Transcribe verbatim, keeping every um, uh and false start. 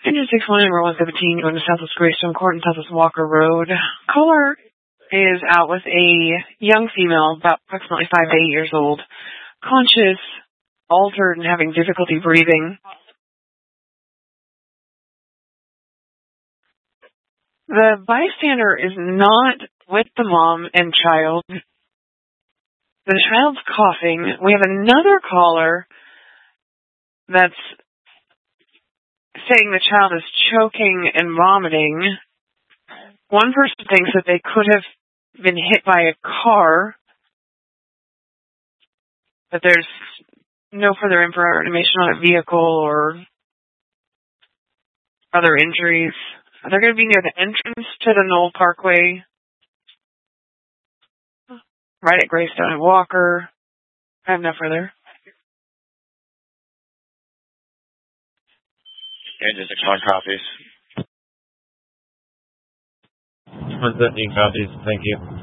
Engine six one, number one seventeen, going to Southwest Greystone Court and Southwest Walker Road. Caller is out with a young female, about approximately five to eight years old, conscious, altered, and having difficulty breathing. The bystander is not with the mom and child. The child's coughing. We have another caller that's saying the child is choking and vomiting. One person thinks that they could have been hit by a car, but there's no further information on a vehicle or other injuries. They're going to be near the entrance to the Knoll Parkway, right at Greystone and Walker. I have no further. Engine six one copies. one seventeen copies, thank you.